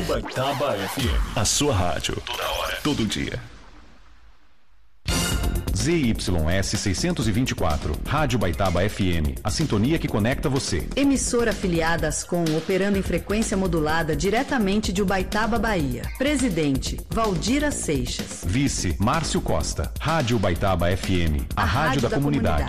Ubaitaba FM. A sua rádio. Toda hora. Todo dia. ZYS 624, Rádio Ubaitaba FM, a sintonia que conecta você. Emissora afiliada Ascom, operando em frequência modulada diretamente de Ubaitaba, Bahia. Presidente, Valdira Seixas. Vice, Márcio Costa. Rádio Ubaitaba FM, a rádio da comunidade.